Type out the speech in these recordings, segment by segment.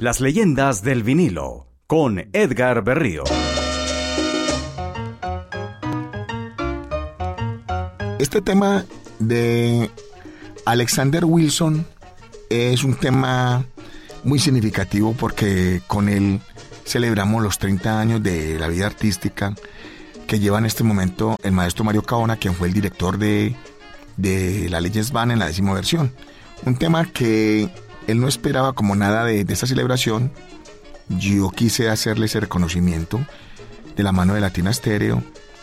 Las leyendas del vinilo, con Edgar Berrío. Este tema de Alexander Wilson es un tema muy significativo porque con él celebramos los 30 años de la vida artística que lleva en este momento el maestro Mario Cabona, quien fue el director de la Legends Band en la 10ª versión. Un tema que él no esperaba como nada de esta celebración. Yo quise hacerle ese reconocimiento de la mano de Latina Stereo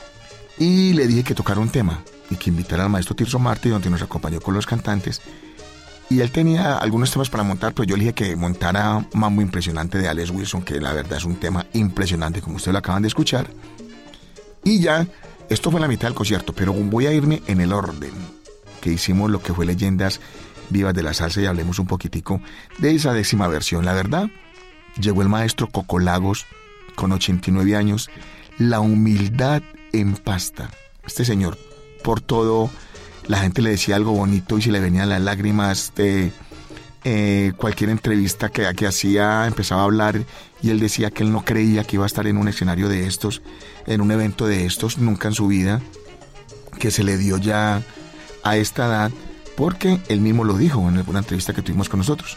y le dije que tocara un tema y que invitara al maestro Tirso Martí, donde nos acompañó con los cantantes. Y él tenía algunos temas para montar, pero yo le dije que montara Mambo Impresionante de Alex Wilson, que la verdad es un tema impresionante, como ustedes lo acaban de escuchar. Y ya, esto fue la mitad del concierto, pero voy a irme en el orden que hicimos lo que fue Leyendas Vivas de la Salsa y hablemos un poquitico de esa 10ª versión. La verdad, llegó el maestro Coco Lagos con 89 años, la humildad en pasta. Este señor, por todo, la gente le decía algo bonito y se le venían las lágrimas de cualquier entrevista que hacía, empezaba a hablar y él decía que él no creía que iba a estar en un escenario de estos, en un evento de estos, nunca en su vida, que se le dio ya a esta edad, porque él mismo lo dijo en alguna entrevista que tuvimos con nosotros.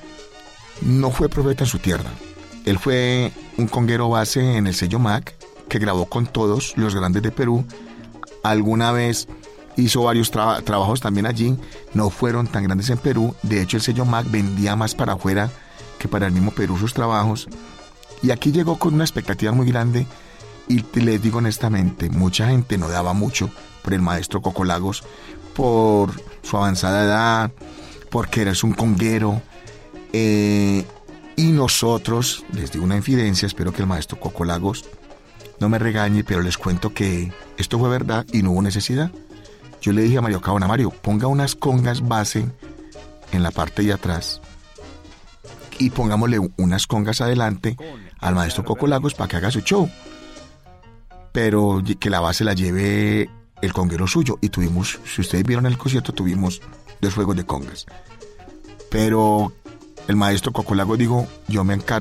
No fue profeta en su tierra, él fue un conguero base en el sello MAC, que grabó con todos los grandes de Perú. Alguna vez hizo varios trabajos también allí, no fueron tan grandes en Perú. De hecho, el sello MAC vendía más para afuera que para el mismo Perú sus trabajos. Y aquí llegó con una expectativa muy grande. Y les digo honestamente, mucha gente no daba mucho por el maestro Coco Lagos, por su avanzada edad, porque eres un conguero. Y nosotros, les digo una infidencia, espero que el maestro Coco Lagos no me regañe, pero les cuento que esto fue verdad y no hubo necesidad. Yo le dije a Mario Cabona, Mario, ponga unas congas base en la parte de atrás y pongámosle unas congas adelante al maestro Coco Lagos para que haga su show, pero que la base la lleve el conguero suyo. Y tuvimos, si ustedes vieron el concierto, tuvimos 2 juegos de congas, pero el maestro Coco Lagos dijo, yo me encargo